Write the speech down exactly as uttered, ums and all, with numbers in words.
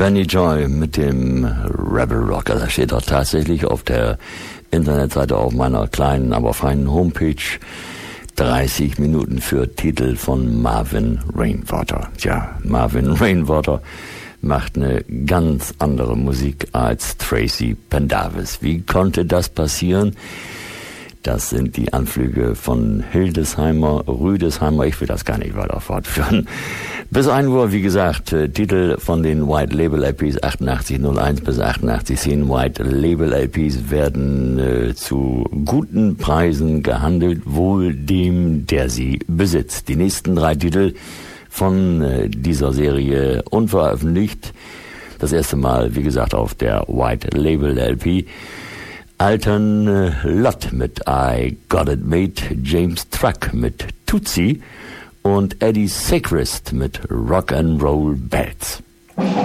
Benny Joy mit dem Rebel Rocker. Das steht auch tatsächlich auf der Internetseite auf meiner kleinen, aber feinen Homepage. dreißig Minuten für Titel von Marvin Rainwater. Tja, Marvin Rainwater macht eine ganz andere Musik als Tracy Pendarvis. Wie konnte das passieren? Das sind die Anflüge von Hildesheimer, Rüdesheimer. Ich will das gar nicht weiter fortführen. Bis ein Uhr, wie gesagt, äh, Titel von den White Label L Ps achtundachtzig null eins bis achtundachtzig zehn. White Label L Ps werden äh, zu guten Preisen gehandelt, wohl dem, der sie besitzt. Die nächsten drei Titel von äh, dieser Serie unveröffentlicht. Das erste Mal, wie gesagt, auf der White Label L P. Alton äh, Lott mit I Got It Made, James Truck mit Tootsie und Eddie Secrist mit Rock and Roll Bells.